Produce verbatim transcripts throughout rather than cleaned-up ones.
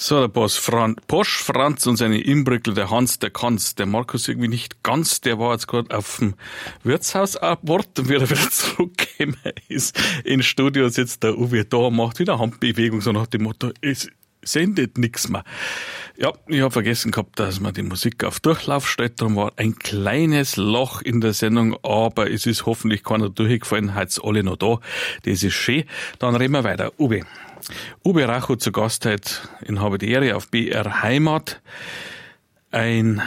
So, der Boss Fran- Posch Franz und seine Imbrückel, der Hans, der kann's, der Markus irgendwie nicht ganz, der war jetzt gerade auf dem Wirtshausabort und wie er wieder zurückgekommen ist ins Studio, sitzt der Uwe da, macht wieder Handbewegung, so nach dem Motto, es sendet nix mehr. Ja, ich habe vergessen gehabt, dass man die Musik auf Durchlauf stellt, darum war ein kleines Loch in der Sendung, aber es ist hoffentlich keiner durchgefallen, heute alle noch da, das ist schön. Dann reden wir weiter. Uwe. Uwe Racho zu Gast heute in Habe die Ehre auf B R Heimat. Ein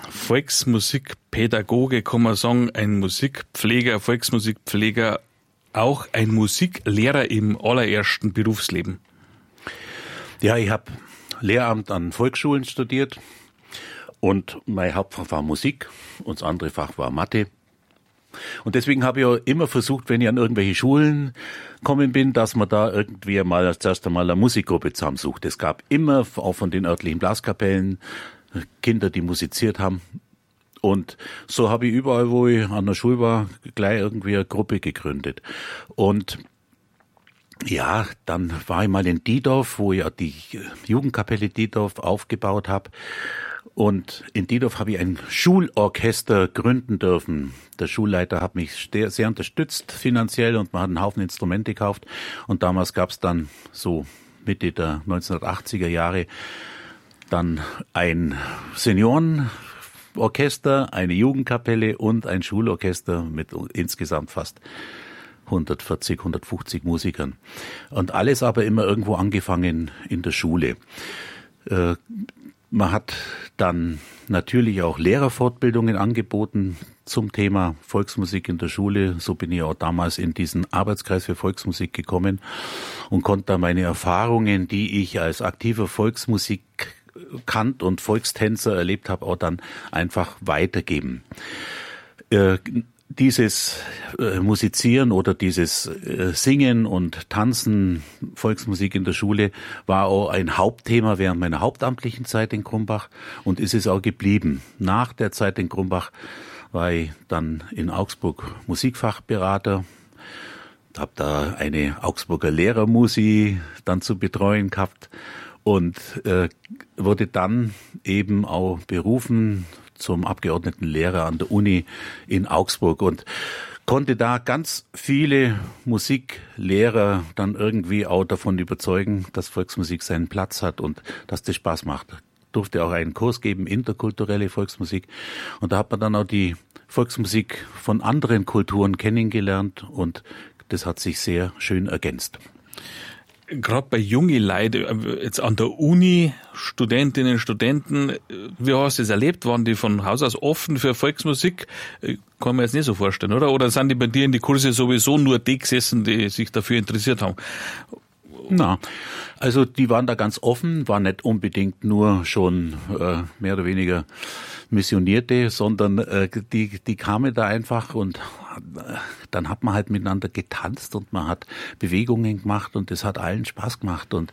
Volksmusikpädagoge, kann man sagen, ein Musikpfleger, Volksmusikpfleger, auch ein Musiklehrer im allerersten Berufsleben. Ja, ich habe Lehramt an Volksschulen studiert und mein Hauptfach war Musik und das andere Fach war Mathe. Und deswegen habe ich auch immer versucht, wenn ich an irgendwelche Schulen gekommen bin, dass man da irgendwie mal als erstes einmal eine Musikgruppe zusammensucht. Es gab immer, auch von den örtlichen Blaskapellen, Kinder, die musiziert haben. Und so habe ich überall, wo ich an der Schule war, gleich irgendwie eine Gruppe gegründet. Und ja, dann war ich mal in Diedorf, wo ich ja die Jugendkapelle Diedorf aufgebaut habe. Und in Diedorf habe ich ein Schulorchester gründen dürfen. Der Schulleiter hat mich sehr unterstützt finanziell und man hat einen Haufen Instrumente gekauft. Und damals gab es dann so Mitte der neunzehnhundertachtziger Jahre dann ein Seniorenorchester, eine Jugendkapelle und ein Schulorchester mit insgesamt fast hundertvierzig, hundertfünfzig Musikern. Und alles aber immer irgendwo angefangen in der Schule. Äh, Man hat dann natürlich auch Lehrerfortbildungen angeboten zum Thema Volksmusik in der Schule. So bin ich auch damals in diesen Arbeitskreis für Volksmusik gekommen und konnte da meine Erfahrungen, die ich als aktiver Volksmusikant und Volkstänzer erlebt habe, auch dann einfach weitergeben. Äh, Dieses äh, Musizieren oder dieses äh, Singen und Tanzen, Volksmusik in der Schule, war auch ein Hauptthema während meiner hauptamtlichen Zeit in Krumbach und ist es auch geblieben. Nach der Zeit in Krumbach war ich dann in Augsburg Musikfachberater, habe da eine Augsburger Lehrermusi dann zu betreuen gehabt und äh, wurde dann eben auch berufen zum Abgeordnetenlehrer an der Uni in Augsburg und konnte da ganz viele Musiklehrer dann irgendwie auch davon überzeugen, dass Volksmusik seinen Platz hat und dass das Spaß macht. Durfte auch einen Kurs geben, interkulturelle Volksmusik. Und da hat man dann auch die Volksmusik von anderen Kulturen kennengelernt und das hat sich sehr schön ergänzt. Gerade bei jungen Leuten, jetzt an der Uni, Studentinnen, Studenten, wie hast du das erlebt? Waren die von Haus aus offen für Volksmusik? Kann man jetzt nicht so vorstellen, oder? Oder sind die bei dir in die Kurse sowieso nur die gesessen, die sich dafür interessiert haben? Na, also die waren da ganz offen, waren nicht unbedingt nur schon äh, mehr oder weniger Missionierte, sondern äh, die die kamen da einfach und äh, dann hat man halt miteinander getanzt und man hat Bewegungen gemacht und das hat allen Spaß gemacht und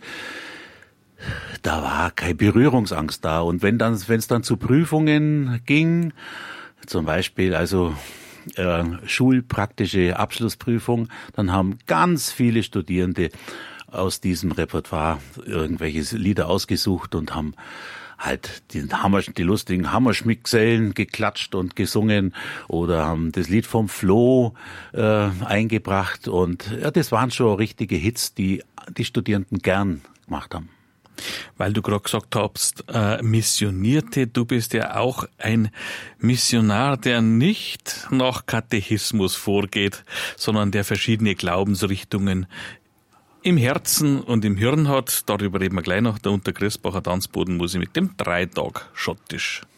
da war keine Berührungsangst da. Und wenn dann, wenn es dann zu Prüfungen ging, zum Beispiel also äh, schulpraktische Abschlussprüfung, dann haben ganz viele Studierende aus diesem Repertoire irgendwelche Lieder ausgesucht und haben halt die, Hammer, die lustigen Hammerschmickgesellen geklatscht und gesungen oder haben das Lied vom Floh äh, eingebracht und ja, das waren schon richtige Hits, die die Studierenden gern gemacht haben. Weil du gerade gesagt hast, äh, Missionierte, du bist ja auch ein Missionar, der nicht nach Katechismus vorgeht, sondern der verschiedene Glaubensrichtungen im Herzen und im Hirn hat. Darüber reden wir gleich noch. Der Unterchristbacher Tanzboden muss ich mit dem Dreitag Schottisch.